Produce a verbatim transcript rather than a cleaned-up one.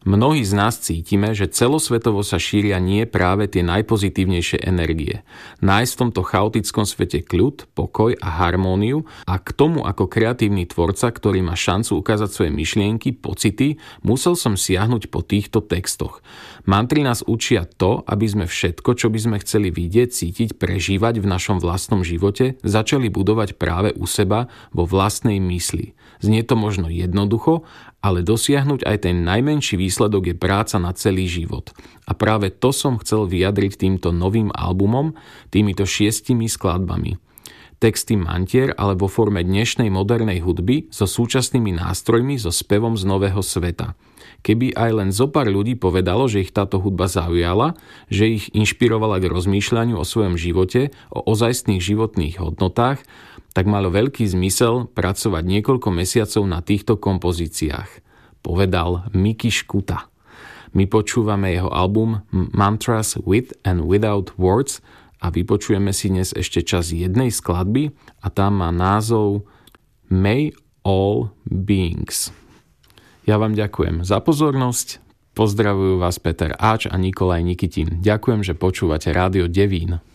Mnohí z nás cítime, že celosvetovo sa šíria nie práve tie najpozitívnejšie energie. Nájsť v tomto chaotickom svete kľud, pokoj a harmóniu a k tomu ako kreatívny tvorca, ktorý má šancu ukázať svoje myšlienky, pocity, musel som siahnuť po týchto textoch. Mantry nás učia to, aby sme všetko, čo by sme chceli vidieť, cítiť, prežívať v našom vlastnom živote, začali budovať práve u seba vo vlastnej mysli. Znie to možno jednoducho, ale dosiahnuť aj ten najmenší výsledok je práca na celý život. A práve to som chcel vyjadriť týmto novým albumom, týmito šiestimi skladbami. Texty mantier, ale vo forme dnešnej modernej hudby so súčasnými nástrojmi, so spevom z nového sveta. Keby aj len zo pár ľudí povedalo, že ich táto hudba zaujala, že ich inšpirovala k rozmýšľaniu o svojom živote, o ozajstných životných hodnotách, tak malo veľký zmysel pracovať niekoľko mesiacov na týchto kompozíciách, povedal Miky Škuta. My počúvame jeho album Mantras with and Without Words a vypočujeme si dnes ešte čas jednej skladby a tam má názov May All Beings. Ja vám ďakujem za pozornosť, pozdravujú vás Peter Áč a Nikolaj Nikitin. Ďakujem, že počúvate Rádio Devín.